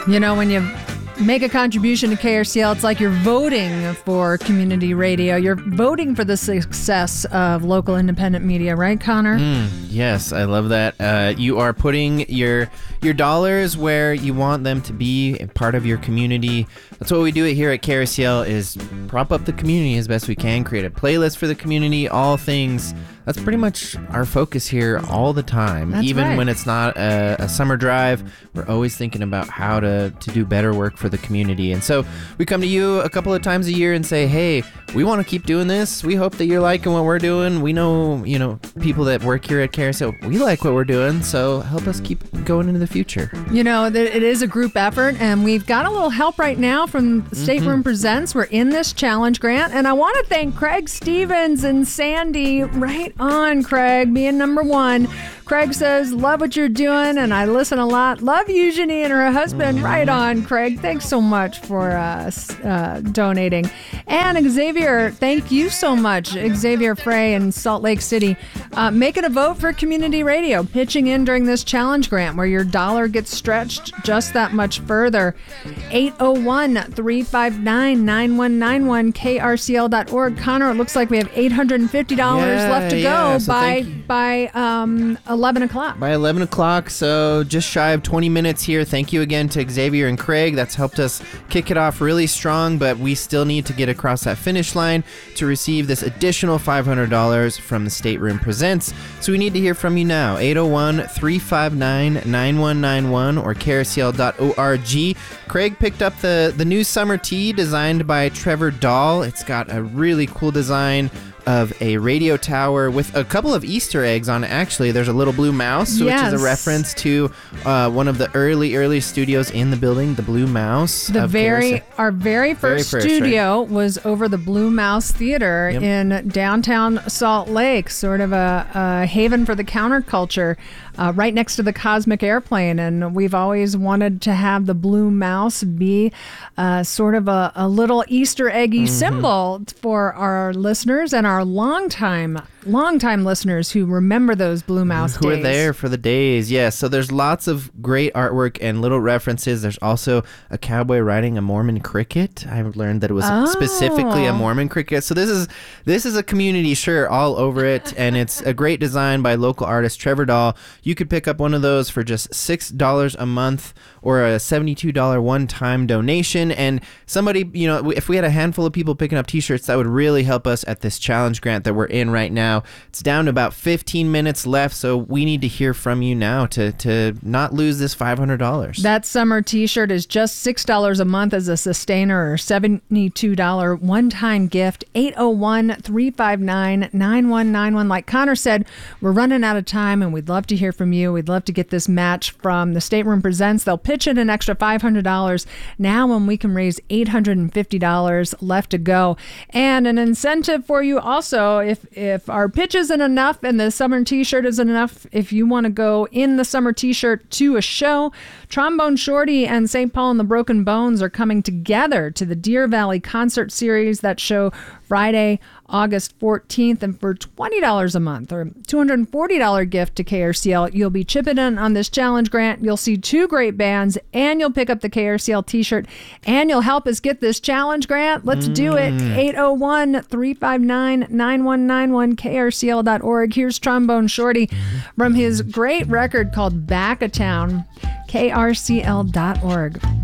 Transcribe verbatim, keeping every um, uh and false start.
You know, when you make a contribution to K R C L, it's like you're voting for community radio. You're voting for the success of local independent media, right, Connor? Mm, yes, I love that. Uh, you are putting your your dollars where you want them to be, part of your community. That's what we do it here at K R C L, is prop up the community as best we can, create a playlist for the community, all things. That's pretty much our focus here all the time. That's Even right. when it's not a, a summer drive, we're always thinking about how to, to do better work for the community. And so we come to you a couple of times a year and say, hey, we want to keep doing this. We hope that you're liking what we're doing. We know, you know, people that work here at K R C L, we like what we're doing. So help us keep going into the future. You know, it is a group effort, and we've got a little help right now from State Room Presents. We're in this challenge grant, and I want to thank Craig Stevens and Sandy. Right on, Craig, being number one. Craig says, love what you're doing, and I listen a lot. Love Eugenie and her husband. Right on, Craig. Thanks so much for uh, uh, donating. And Xavier, thank you so much. Xavier Frey in Salt Lake City, uh, making a vote for community radio, pitching in during this challenge grant where your dollar gets stretched just that much further. eight oh one, three five nine, nine one nine one, K R C L dot org. Connor, it looks like we have eight hundred fifty dollars Yeah, left to yeah. go So by thank you. by um, eleven o'clock. By eleven o'clock, so just shy of twenty minutes here. Thank you again to Xavier and Craig. That's helped us kick it off really strong, but we still need to get across that finish line to receive this additional five hundred dollars from the State Room Presents. So we need to hear from you now. eight oh one, three five nine, nine one nine one or K R C L dot org. Craig picked up the, the new summer tee designed by Trevor Dahl. It's got a really cool design of a radio tower with a couple of Easter eggs on it. Actually, there's a little blue mouse, Yes. which is a reference to uh, one of the early, early studios in the building, the Blue Mouse. The of very, K R C L. our very first, Very first, studio was over the Blue Mouse Theater Yep. in downtown Salt Lake, sort of a, a haven for the counterculture, uh, right next to the Cosmic Airplane. And we've always wanted to have the Blue Mouse be uh, sort of a, a little Easter eggy Mm-hmm. symbol for our listeners and our longtime, longtime listeners who remember those Blue Mouse Who days. are there for the days, yes. So there's lots of great artwork and little references. There's also a cowboy riding a Mormon cricket. I've learned that it was Oh. specifically a Mormon cricket. So this is this is a community shirt all over it, and it's a great design by local artist Trevor Dahl. You could pick up one of those for just six dollars a month or a seventy-two dollars one-time donation. And somebody, you know, if we had a handful of people picking up t-shirts, that would really help us at this challenge grant that we're in right now. It's down to about fifteen minutes left, so we need to hear from you now to, to not lose this five hundred dollars. That summer t-shirt is just six dollars a month as a sustainer, or seventy-two dollars one-time gift. eight oh one, three five nine, nine one nine one. Like Connor said, we're running out of time, and we'd love to hear from you. We'd love to get this match from the State Room Presents. They'll pitch in an extra five hundred dollars now when we can raise eight hundred fifty dollars left to go. And an incentive for you also, if, if our pitch isn't enough and the summer t-shirt isn't enough, if you want to go in the summer t-shirt to a show, Trombone Shorty and Saint Paul and the Broken Bones are coming together to the Deer Valley Concert Series. That show Friday, August fourteenth, and for twenty dollars a month or two hundred forty dollars gift to K R C L, you'll be chipping in on this challenge grant. You'll see two great bands, and you'll pick up the K R C L t-shirt, and you'll help us get this challenge grant. Let's do it. eight oh one, three five nine, nine one nine one, K R C L dot org. Here's Trombone Shorty from his great record called Back a Town, K R C L dot org.